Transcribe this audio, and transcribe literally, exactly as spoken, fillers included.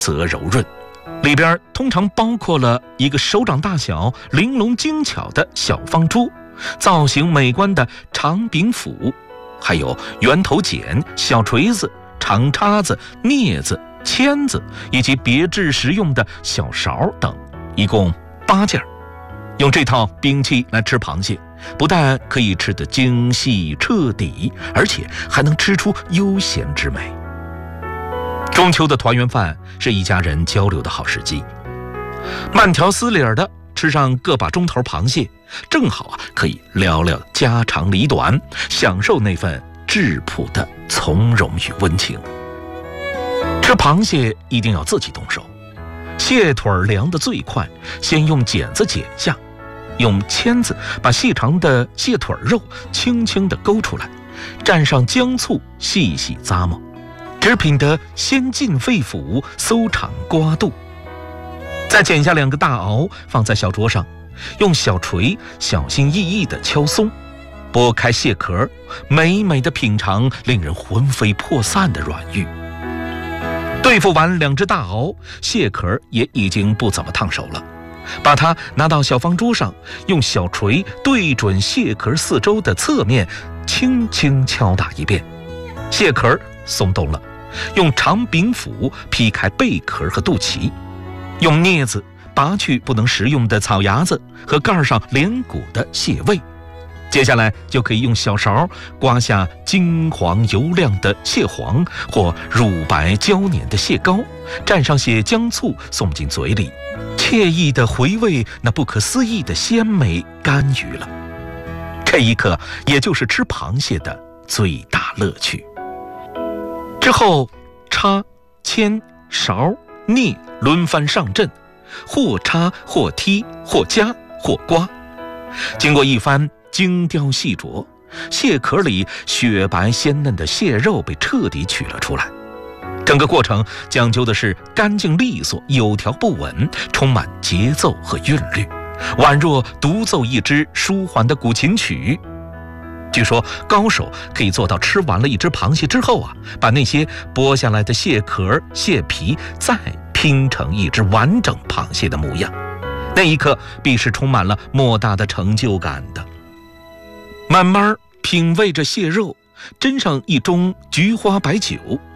泽柔润，里边通常包括了一个手掌大小、玲珑精巧的小方珠，造型美观的长柄斧，还有圆头剪、小锤子、长叉子、镊子、签子以及别致实用的小勺等，一共八件。用这套兵器来吃螃蟹，不但可以吃得精细彻底，而且还能吃出悠闲之美。中秋的团圆饭是一家人交流的好时机，慢条斯理的吃上个把钟头螃蟹，正好啊可以聊聊家长里短，享受那份质朴的从容与温情。吃螃蟹一定要自己动手，蟹腿凉得最快，先用剪子剪下，用签子把细长的蟹腿肉轻轻地勾出来，蘸上姜醋细细咂摸，只品得先进肺腑，搜肠刮肚。再剪下两个大螯放在小桌上，用小锤小心翼翼地敲松，剥开蟹壳，美美地品尝令人魂飞魄散的软玉。对付完两只大螯，蟹壳也已经不怎么烫手了，把它拿到小方桌上，用小锤对准蟹壳四周的侧面轻轻敲打一遍，蟹壳松动了，用长柄斧劈开贝壳和肚脐，用镊子拔去不能食用的草芽子和盖上连骨的蟹胃。接下来就可以用小勺刮下金黄油亮的蟹黄或乳白胶黏的蟹膏，蘸上些姜醋送进嘴里，惬意地回味那不可思议的鲜美甘愉了。这一刻也就是吃螃蟹的最大乐趣。之后叉、签、勺、镊轮番上阵，或叉或踢或夹或刮，经过一番精雕细琢，蟹壳里雪白鲜嫩的蟹肉被彻底取了出来。整个过程讲究的是干净利索、有条不紊，充满节奏和韵律，宛若独奏一支舒缓的古琴曲。据说高手可以做到吃完了一只螃蟹之后啊，把那些剥下来的蟹壳、蟹皮再拼成一只完整螃蟹的模样，那一刻必是充满了莫大的成就感的。慢慢品味着蟹肉，斟上一盅菊花白酒，